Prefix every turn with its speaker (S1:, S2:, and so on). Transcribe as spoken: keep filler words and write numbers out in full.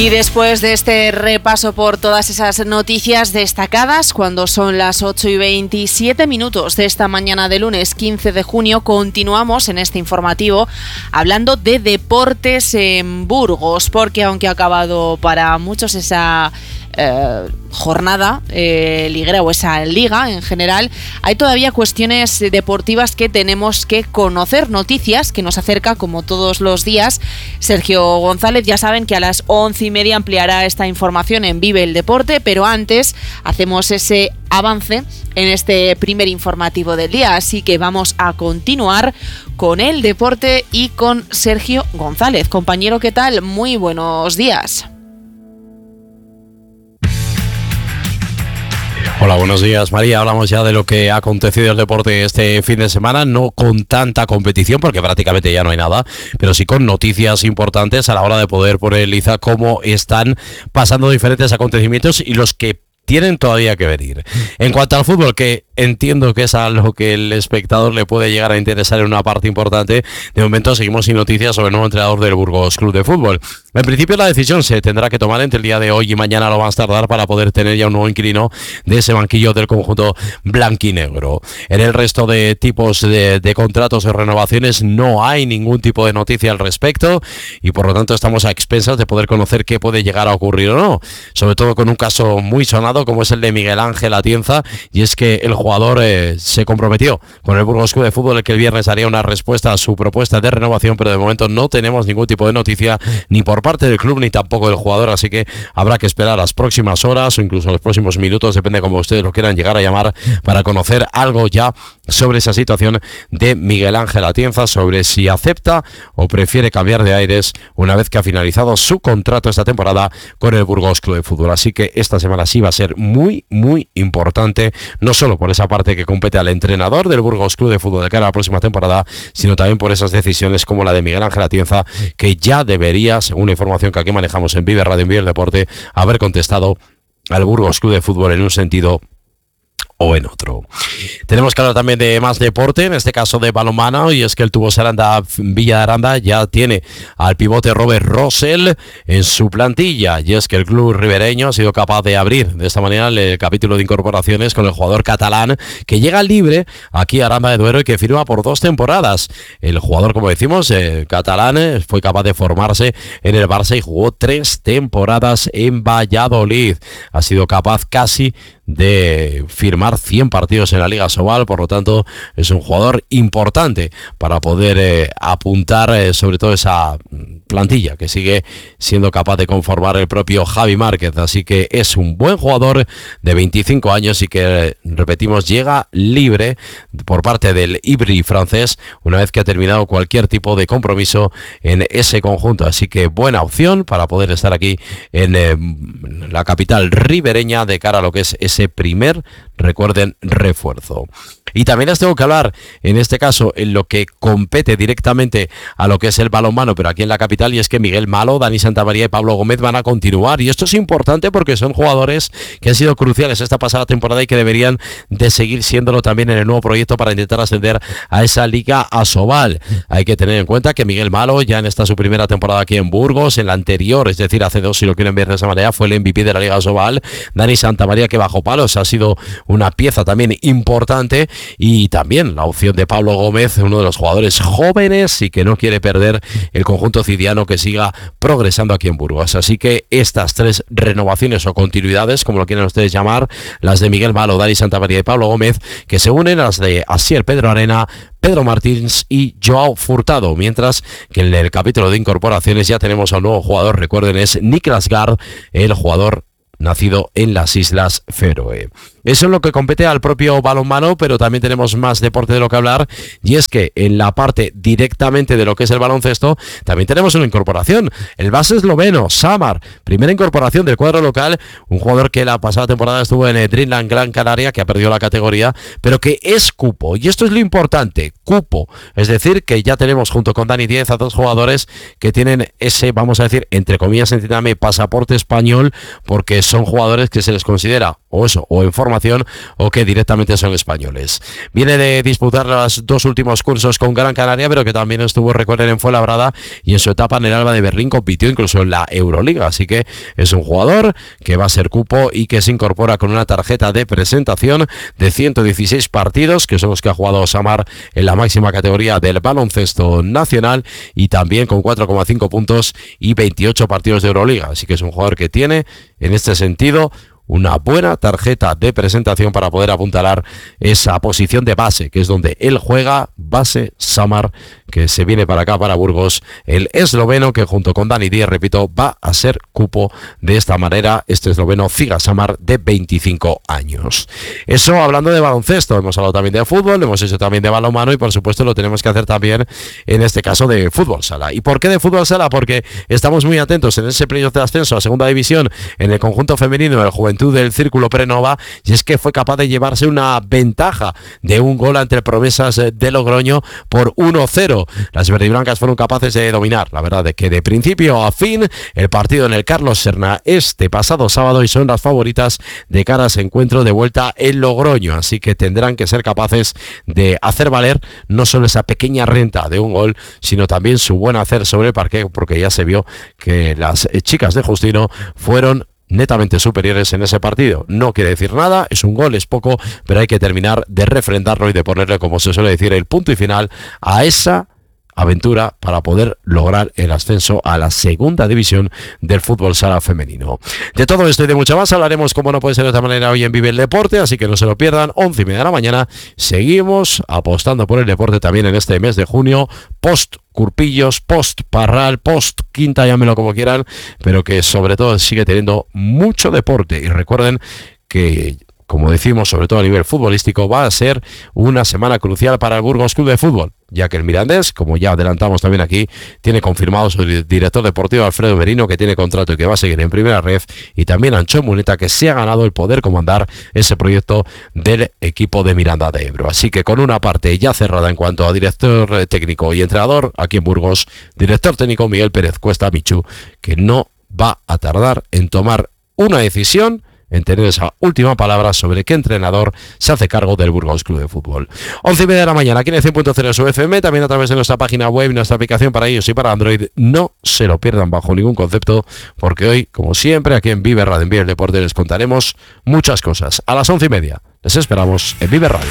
S1: Y después de este repaso por todas esas noticias destacadas, cuando son las ocho y veintisiete minutos de esta mañana de lunes quince de junio, continuamos en este informativo hablando de deportes en Burgos, porque aunque ha acabado para muchos esa eh, jornada eh, liguera o esa liga en general, hay todavía cuestiones deportivas que tenemos que conocer, noticias que nos acerca como todos los días Sergio González. Ya saben que a las once y media ampliará esta información en Vive el Deporte, pero antes hacemos ese avance en este primer informativo del día, así que vamos a continuar con el deporte y con Sergio González. Compañero, ¿qué tal? Muy buenos días.
S2: Hola, buenos días, María. Hablamos ya de lo que ha acontecido en el deporte este fin de semana, no con tanta competición porque prácticamente ya no hay nada, pero sí con noticias importantes a la hora de poder poner liza cómo están pasando diferentes acontecimientos y los que tienen todavía que venir. En cuanto al fútbol, que entiendo que es a lo que el espectador le puede llegar a interesar en una parte importante, de momento seguimos sin noticias sobre el nuevo entrenador del Burgos Club de Fútbol. En principio la decisión se tendrá que tomar entre el día de hoy y mañana, lo más tardar, para poder tener ya un nuevo inquilino de ese banquillo del conjunto blanquinegro. En el resto de tipos de, de contratos y renovaciones no hay ningún tipo de noticia al respecto y por lo tanto estamos a expensas de poder conocer qué puede llegar a ocurrir o no, sobre todo con un caso muy sonado como es el de Miguel Ángel Atienza, y es que el jugador eh, se comprometió con el Burgos Club de Fútbol el que el viernes haría una respuesta a su propuesta de renovación, pero de momento no tenemos ningún tipo de noticia ni por parte del club ni tampoco del jugador, así que habrá que esperar las próximas horas o incluso los próximos minutos, depende como ustedes lo quieran llegar a llamar, para conocer algo ya sobre esa situación de Miguel Ángel Atienza, sobre si acepta o prefiere cambiar de aires una vez que ha finalizado su contrato esta temporada con el Burgos Club de Fútbol. Así que esta semana sí va a ser muy, muy importante, no solo por esa parte que compete al entrenador del Burgos Club de Fútbol de cara a la próxima temporada, sino también por esas decisiones como la de Miguel Ángel Atienza, que ya debería, según la información que aquí manejamos en Vive Radio, en Vive el Deporte, haber contestado al Burgos Club de Fútbol en un sentido o en otro. Tenemos que hablar también de más deporte, en este caso de balonmano, y es que el Tubos Aranda Villa de Aranda ya tiene al pivote Robert Rosell en su plantilla, y es que el club ribereño ha sido capaz de abrir de esta manera el capítulo de incorporaciones con el jugador catalán que llega libre aquí a Aranda de Duero y que firma por dos temporadas. El jugador, como decimos, eh, catalán, eh, fue capaz de formarse en el Barça y jugó tres temporadas en Valladolid. Ha sido capaz casi de firmar cien partidos en la Liga Sobal, por lo tanto es un jugador importante para poder eh, apuntar eh, sobre todo esa plantilla que sigue siendo capaz de conformar el propio Javi Márquez, así que es un buen jugador de veinticinco años y que, repetimos, llega libre por parte del Ibri francés una vez que ha terminado cualquier tipo de compromiso en ese conjunto, así que buena opción para poder estar aquí en eh, la capital ribereña de cara a lo que es ese primer, recuerden, refuerzo. Y también les tengo que hablar, en este caso, en lo que compete directamente a lo que es el balonmano, pero aquí en la capital, y es que Miguel Malo, Dani Santamaría y Pablo Gómez van a continuar, y esto es importante porque son jugadores que han sido cruciales esta pasada temporada y que deberían de seguir siéndolo también en el nuevo proyecto para intentar ascender a esa Liga Asobal. Hay que tener en cuenta que Miguel Malo ya en esta su primera temporada aquí en Burgos, en la anterior, es decir, hace dos, si lo quieren ver de esa manera, fue el M V P de la Liga Asobal. Dani Santamaría, que bajo palos ha sido una pieza también importante, y también la opción de Pablo Gómez, uno de los jugadores jóvenes y que no quiere perder el conjunto cidiano, que siga progresando aquí en Burgos. Así que estas tres renovaciones o continuidades, como lo quieren ustedes llamar, las de Miguel Malo, Dani Santamaría y Pablo Gómez, que se unen a las de Asier Pedro Arena, Pedro Martins y Joao Furtado, mientras que en el capítulo de incorporaciones ya tenemos a un nuevo jugador, recuerden, es Niklas Gard, el jugador nacido en las Islas Feroe. Eso es lo que compete al propio balonmano, pero también tenemos más deporte de lo que hablar, y es que en la parte directamente de lo que es el baloncesto también tenemos una incorporación. El base esloveno, Samar, primera incorporación del cuadro local, un jugador que la pasada temporada estuvo en el Dreamland Gran Canaria, que ha perdido la categoría, pero que es cupo, y esto es lo importante, cupo, es decir, que ya tenemos junto con Dani Díez a dos jugadores que tienen ese, vamos a decir, entre comillas, entiéndame, pasaporte español, porque son jugadores que se les considera o eso, o en formación, o que directamente son españoles. Viene de disputar los dos últimos cursos con Gran Canaria, pero que también estuvo, recuerden, en Fuenlabrada, y en su etapa en el Alba de Berlín compitió incluso en la Euroliga, así que es un jugador que va a ser cupo y que se incorpora con una tarjeta de presentación de ciento dieciséis partidos, que son los que ha jugado Samar en la máxima categoría del baloncesto nacional, y también con cuatro coma cinco puntos y veintiocho partidos de Euroliga, así que es un jugador que tiene, en este sentido, una buena tarjeta de presentación para poder apuntalar esa posición de base, que es donde él juega, base Samar, que se viene para acá, para Burgos, el esloveno, que junto con Dani Díez, repito, va a ser cupo de esta manera, este esloveno Ziga Samar, de veinticinco años. Eso hablando de baloncesto, hemos hablado también de fútbol, hemos hecho también de balonmano, y por supuesto lo tenemos que hacer también en este caso de fútbol sala. ¿Y por qué de fútbol sala? Porque estamos muy atentos en ese playoff de ascenso a segunda división en el conjunto femenino del Juventud del Círculo Prenova, y es que fue capaz de llevarse una ventaja de un gol ante Promesas de Logroño por uno cero. Las verdiblancas fueron capaces de dominar, la verdad es que de principio a fin, el partido en el Carlos Serna este pasado sábado, y son las favoritas de cara a ese encuentro de vuelta en Logroño, así que tendrán que ser capaces de hacer valer no solo esa pequeña renta de un gol, sino también su buen hacer sobre el parqué, porque ya se vio que las chicas de Justino fueron netamente superiores en ese partido. No quiere decir nada, es un gol, es poco, pero hay que terminar de refrendarlo y de ponerle, como se suele decir, el punto y final a esa aventura para poder lograr el ascenso a la segunda división del fútbol sala femenino. De todo esto y de mucho más hablaremos, como no puede ser de otra manera, hoy en Vive el Deporte, así que no se lo pierdan. Once y media de la mañana, seguimos apostando por el deporte también en este mes de junio, post Curpillos, post Parral, post Quinta, llámenlo como quieran, pero que sobre todo sigue teniendo mucho deporte. Y recuerden que, como decimos, sobre todo a nivel futbolístico, va a ser una semana crucial para el Burgos Club de Fútbol, ya que el Mirandés, como ya adelantamos también aquí, tiene confirmado su director deportivo Alfredo Merino, que tiene contrato y que va a seguir en primera red, y también Ancho Muneta, que se ha ganado el poder comandar ese proyecto del equipo de Miranda de Ebro. Así que con una parte ya cerrada en cuanto a director técnico y entrenador aquí en Burgos, director técnico Miguel Pérez Cuesta Michu, que no va a tardar en tomar una decisión, en tener esa última palabra sobre qué entrenador se hace cargo del Burgos Club de Fútbol. Once y media de la mañana, aquí en el cien punto cero su F M, también a través de nuestra página web y nuestra aplicación para iOS y para Android. No se lo pierdan bajo ningún concepto, porque hoy, como siempre, aquí en Vive Radio, en Vive el Deporte, les contaremos muchas cosas. A las once y media, les esperamos en Vive Radio.